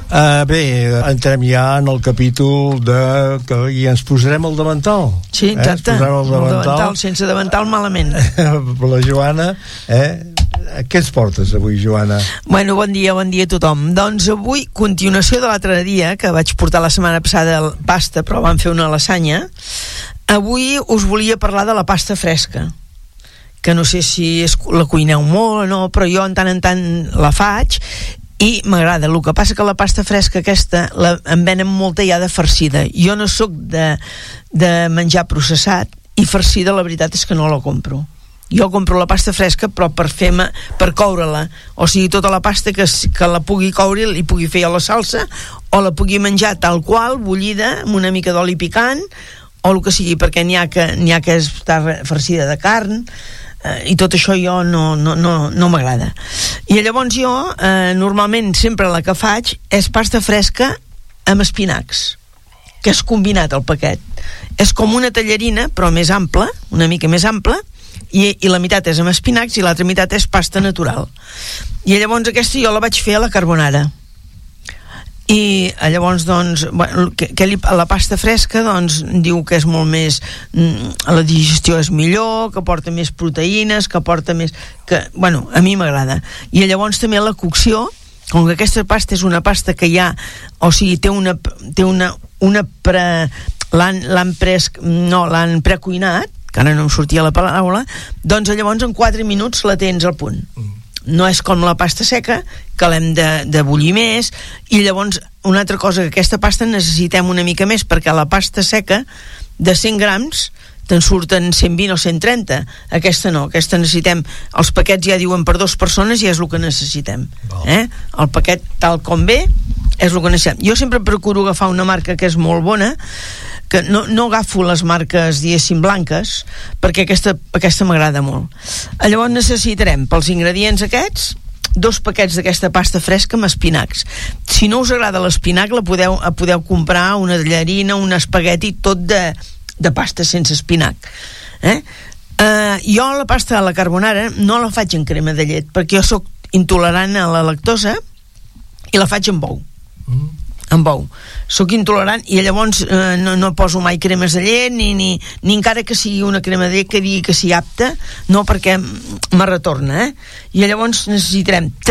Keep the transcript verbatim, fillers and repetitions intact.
Uh, bé, entrem ja en el capítol de que i ens posarem el davantal. Sí, exacte, eh? el davantal. el davantal, sense davantal malament. La Joana, eh? Què ens portes avui, Joana? Bueno, bon dia, bon dia a tothom. Doncs avui, continuació de l'altre dia, que vaig portar la setmana passada pasta, però vam fer una lasanya. Avui us volia parlar de la pasta fresca, que no sé si es, la cuineu molt o no, però jo en tant en tant la faig i m'agrada. El que passa que la pasta fresca aquesta la, en venen molta ja de farcida. Jo no sóc de, de menjar processat, i farcida la veritat és que no la compro. Jo compro la pasta fresca però per fer per coure-la, o sigui tota la pasta que, que la pugui coure i pugui fer a la salsa, o la pugui menjar tal qual, bullida, amb una mica d'oli picant o el que sigui, perquè n'hi ha que, n'hi ha que està farcida de carn, eh, i tot això jo no, no, no, no m'agrada. I llavors jo eh, normalment sempre la que faig és pasta fresca amb espinacs, que és combinat el paquet. És com una tallarina però més ampla, una mica més ampla, i, i la meitat és amb espinacs i l'altra meitat és pasta natural. I llavors aquesta jo la vaig fer a la carbonara. I llavors doncs bueno, que, que li, la pasta fresca doncs diu que és molt més, la digestió és millor, que porta més proteïnes, que porta més, que, bueno, a mi m'agrada. I llavors també la cocció, com que aquesta pasta és una pasta que ja, o sigui, té una té una, una pre, l'han, l'han pres, no, l'han precuinat, que ara no em sortia la paraula, doncs llavors en quatre minuts la tens al punt. No és com la pasta seca, que l'hem de, de bullir més, i llavors una altra cosa, que aquesta pasta necessitem una mica més, perquè la pasta seca de cent grams te'n surten cent vint o cent trenta. Aquesta no, aquesta necessitem, els paquets ja diuen per dues persones i és el que necessitem. Eh? El paquet tal com ve és el que necessitem. Jo sempre procuro agafar una marca que és molt bona, que no, no agafo les marques, diguéssim, blanques, perquè aquesta, aquesta m'agrada molt. Llavors necessitarem pels ingredients aquests dos paquets d'aquesta pasta fresca amb espinacs. Si no us agrada l'espinac, la podeu, podeu comprar una tallarina, un espagueti, tot de, de pasta sense espinac. Eh? Uh, jo la pasta a la carbonara no la faig en crema de llet, perquè jo sóc intolerant a la lactosa i la faig amb ou. Mm. amb ou, sóc intolerant i llavors eh, no, no poso mai cremes de llet ni, ni, ni encara que sigui una crema de llet que digui que sigui apta, no, perquè me retorna, eh? I llavors necessitarem